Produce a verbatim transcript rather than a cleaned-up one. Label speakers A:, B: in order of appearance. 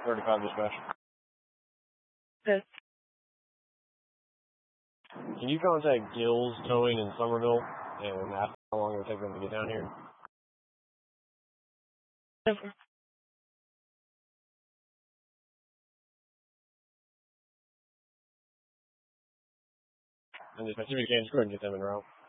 A: thirty-five dispatch.
B: Okay.
A: Can you contact Gills Towing in Somerville and ask how long it will take them to get down here?
B: Never.
A: And dispatch, if you can, just go ahead and get them in route.